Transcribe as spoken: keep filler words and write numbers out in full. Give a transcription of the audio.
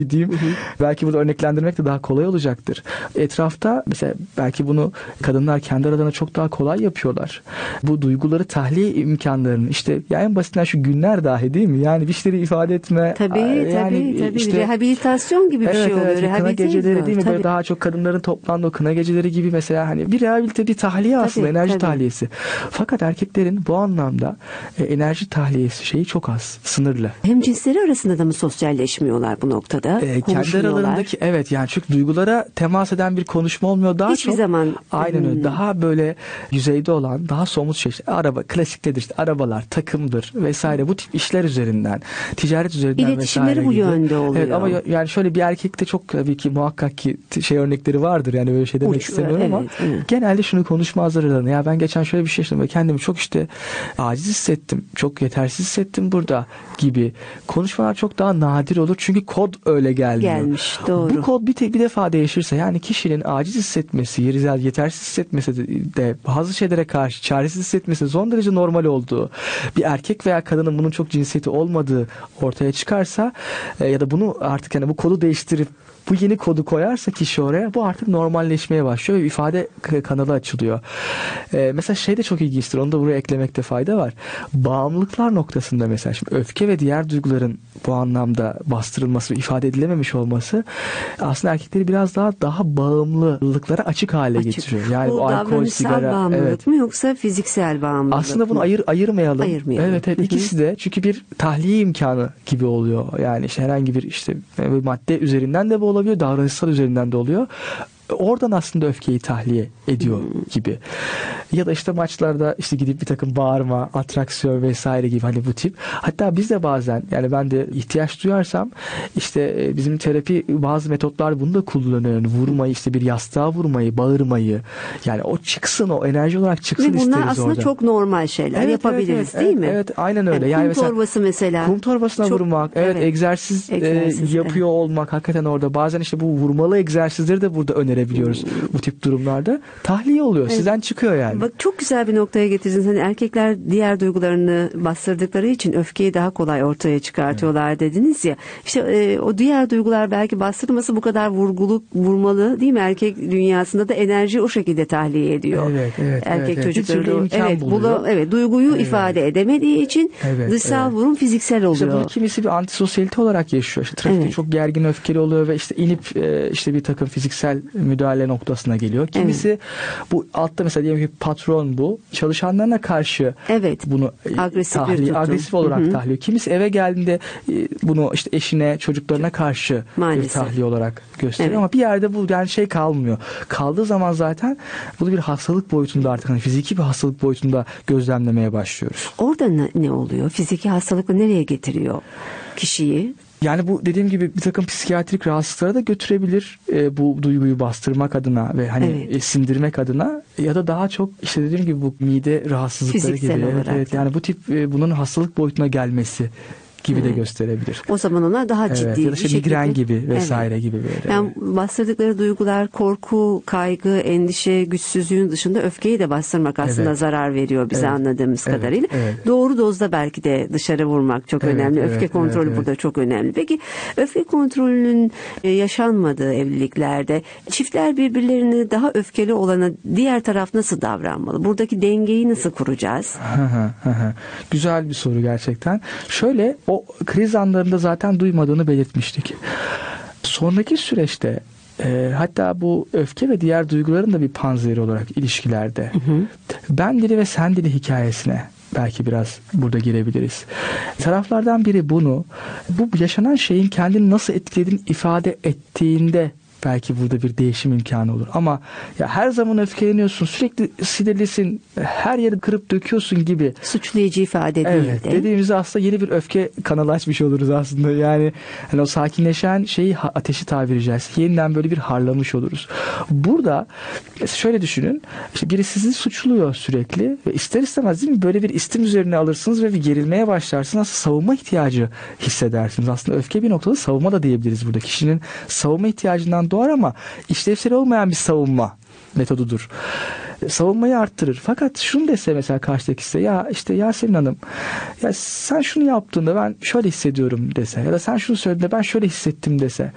diyeyim. Hı hı. Belki burada örneklendirmek de daha kolay olacaktır. Etrafta mesela belki bunu kadınlar kendi aralarında çok daha kolay yapıyorlar. Bu duyguları tahliye imkanlarını işte yani en basitinden şu günler dahi değil mi? Yani bir şeyleri ifade etme. Tabii yani tabii tabii. Işte, rehabilitasyon gibi bir evet, şey oluyor. Evet, kına geceleri değil mi? Tabii. Böyle daha çok kadınların toplandığı o kına geceleri gibi mesela hani bir rehabilite, bir tahliye tabii, aslında enerji tabii. tahliyesi. Fakat erkeklerin bu anlamda e, enerji tahliyesi şeyi çok az, sınırlı. Hem cinsleri arasında da mı sosyalleşmiyorlar bu noktada? E, kendi aralarındaki evet yani çünkü duygulara temas eden bir konuşma olmuyor. Daha Hiçbir çok zaman. Aynen öyle. Hmm. Daha böyle yüzeyde olan, daha somut şey işte araba, klasiktedir işte arabalar, takımdır vesaire bu tip işler üzerinden, ticaret üzerinden İletişimleri vesaire bu gibi. yönde oluyor. Evet ama yani şöyle bir erkekte çok tabii ki muhakkak ki şey örnekleri vardır yani böyle şey demek Uç, istemiyorum evet, ama evet. genelde şunu konuşmazlar aralarında. Ya ben geçen şöyle bir şey yaşadım ve kendimi çok işte aciz hissettim, çok yetersiz hissettim burada gibi konuşmalar çok daha nadir olur çünkü kod öyle gelmiyor. Gelmiş doğru. Bu kod bir, te- bir defa değişirse yani kişinin aciz hissetmesi, yetersiz hissetmesi de bazı şeylere karşı çaresiz hissetmesi son derece normal olduğu, bir erkek veya kadının bunun çok cinsiyeti olmadığı ortaya çıkarsa e, ya da bunu artık hani bu kodu değiştirip bu yeni kodu koyarsa kişi oraya bu artık normalleşmeye başlıyor ve ifade kanalı açılıyor. Ee, mesela şey de çok ilginçtir. Onu da buraya eklemekte fayda var. Bağımlılıklar noktasında mesela şimdi öfke ve diğer duyguların bu anlamda bastırılması, ifade edilememiş olması aslında erkekleri biraz daha daha bağımlılıklara açık hale açık. getiriyor. Yani bu, bu alkol, sigara. bağımlılık evet. mı yoksa fiziksel bağımlılık Aslında bunu mı? ayır ayırmayalım. Ayırmayalım. Evet, evet ikisi de çünkü bir tahliye imkanı gibi oluyor. Yani işte herhangi bir işte bir madde üzerinden de bu olabiliyor, davranışsal üzerinden de oluyor. Oradan aslında öfkeyi tahliye ediyor hmm. gibi. Ya da işte maçlarda işte gidip bir takım bağırma, atraksiyon vesaire gibi hani bu tip. Hatta biz de bazen yani ben de ihtiyaç duyarsam işte bizim terapi bazı metotlar bunu da kullanıyor. Vurmayı işte bir yastığa vurmayı, bağırmayı. Yani o çıksın, o enerji olarak çıksın isteriz orada. Ve bunlar aslında orada. çok normal şeyler. Evet, yapabiliriz evet, değil evet, mi? Evet aynen öyle. Yani yani kum mesela, torbası mesela. Kum torbasına çok, vurmak. Evet, evet egzersiz, egzersiz e, yapıyor evet. olmak hakikaten orada. Bazen işte bu vurmalı egzersizleri de burada önerebiliyoruz. biliyoruz bu tip durumlarda. Tahliye oluyor. Evet. Sizden çıkıyor yani. Bak çok güzel bir noktaya getirdiniz. Hani erkekler diğer duygularını bastırdıkları için öfkeyi daha kolay ortaya çıkartıyorlar evet. dediniz ya. İşte e, o diğer duygular belki bastırılması bu kadar vurguluk, vurmalı değil mi? Erkek dünyasında da enerji o şekilde tahliye ediyor. Evet, evet. Erkek evet, çocukları evet. evet, bulu, evet duyguyu evet. ifade edemediği için evet, dışsal evet. vurum fiziksel oluyor. İşte bunu kimisi bir antisosyalite olarak yaşıyor. İşte trafikte evet. çok gergin, öfkeli oluyor ve işte inip e, işte bir takım fiziksel müdahale noktasına geliyor. Kimisi evet. bu altta mesela diyelim ki patron bu. Çalışanlarına karşı evet. bunu agresif, tahliye, agresif olarak Hı-hı. tahliye. Kimisi eve geldiğinde bunu işte eşine, çocuklarına karşı Maalesef. bir tahliye olarak gösteriyor. Evet. Ama bir yerde bu yani şey kalmıyor. Kaldığı zaman zaten bunu bir hastalık boyutunda artık hani fiziki bir hastalık boyutunda gözlemlemeye başlıyoruz. Orada ne, ne oluyor? Fiziki hastalıkla nereye getiriyor kişiyi? Yani bu dediğim gibi bir takım psikiyatrik rahatsızlıklara da götürebilir e, bu duyguyu bastırmak adına ve hani evet. e, sindirmek adına ya da daha çok işte dediğim gibi bu mide rahatsızlıkları Fiziksel gibi. olarak. Evet, evet. Yani bu tip e, bunun hastalık boyutuna gelmesi gibi evet. de gösterebilir. O zaman ona daha ciddi evet, ya da işte bir migren şekilde gibi vesaire evet. gibi böyle. Yani bastırdıkları duygular korku, kaygı, endişe, güçsüzlüğün dışında öfkeyi de bastırmak aslında evet. zarar veriyor bize evet. anladığımız evet. kadarıyla. Evet. Doğru dozda belki de dışarı vurmak çok evet, önemli. Evet, öfke kontrolü evet, burada evet. çok önemli. Peki öfke kontrolünün yaşanmadığı evliliklerde çiftler birbirlerini daha öfkeli olana diğer taraf nasıl davranmalı? Buradaki dengeyi nasıl kuracağız? Güzel bir soru gerçekten. Şöyle o kriz anlarında zaten duymadığını belirtmiştik. Sonraki süreçte e, hatta bu öfke ve diğer duyguların da bir panzehri olarak ilişkilerde hı hı. ben dili ve sen dili hikayesine belki biraz burada girebiliriz. Taraflardan biri bunu bu yaşanan şeyin kendini nasıl etkilediğini ifade ettiğinde belki burada bir değişim imkanı olur. Ama ya her zaman öfkeleniyorsun, sürekli sinirlisin, her yeri kırıp döküyorsun gibi. Suçlayıcı ifade değil evet, de. Dediğimizde aslında yeni bir öfke kanalı açmış oluruz aslında. Yani hani o sakinleşen şeyi ateşi tabiri caizse yeniden böyle bir harlamış oluruz. Burada şöyle düşünün. İşte biri sizi suçluyor sürekli ve ister istemez değil mi böyle bir istim üzerine alırsınız ve bir gerilmeye başlarsınız. Aslında savunma ihtiyacı hissedersiniz. Aslında öfke bir noktada savunma da diyebiliriz burada. Kişinin savunma ihtiyacından doğar ama işlevsel olmayan bir savunma metodudur. Savunmayı arttırır. Fakat şunu dese mesela karşıdaki size ya işte Yasemin Hanım ya sen şunu yaptığında ben şöyle hissediyorum dese ya da sen şunu söylediğinde ben şöyle hissettim dese